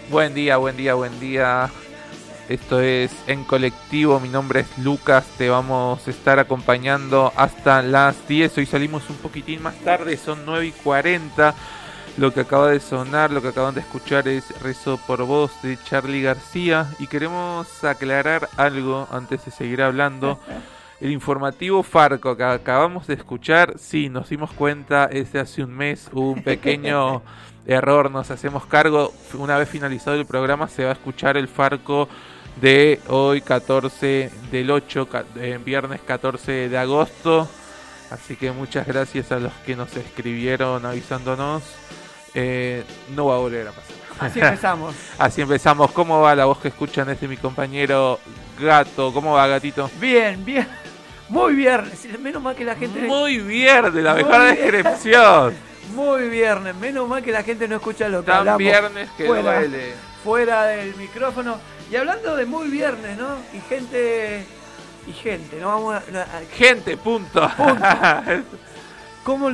Buen día, buen día, buen día. Esto es En Colectivo, mi nombre es Lucas, te vamos a estar acompañando hasta las 10. Hoy salimos un poquitín más tarde, son 9:40. Lo que acaba de sonar, lo que acaban de escuchar es Rezo por Vos de Charly García. Y queremos aclarar algo antes de seguir hablando. El informativo Farco que acabamos de escuchar, sí, nos dimos cuenta, es de hace un mes, hubo un pequeño error, nos hacemos cargo. Una vez finalizado el programa se va a escuchar el Farco de hoy 14 del 8, viernes 14 de agosto. Así que muchas gracias a los que nos escribieron avisándonos. No va a volver a pasar. Así empezamos. Así empezamos. ¿Cómo va la voz que escuchan? Es de mi compañero Gato. ¿Cómo va, Gatito? Bien, bien. Muy viernes. Menos mal que la gente... Muy viernes, la Muy mejor bien. descripción. Muy viernes. Menos mal que la gente no escucha lo que Tan hablamos. viernes que duele. Fuera del micrófono. Y hablando de muy viernes, ¿no? Y gente, ¿no? Vamos a... Gente, punto. ¿Cómo